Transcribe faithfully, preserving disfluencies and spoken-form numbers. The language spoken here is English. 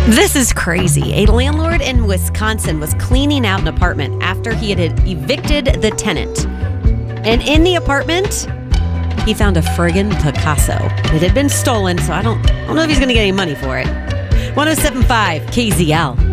This is crazy. A landlord in Wisconsin was cleaning out an apartment after he had evicted the tenant. And in the apartment, he found a friggin' Picasso. It had been stolen, so I don't, I don't know if he's going to get any money for it. one oh seven point five K Z L.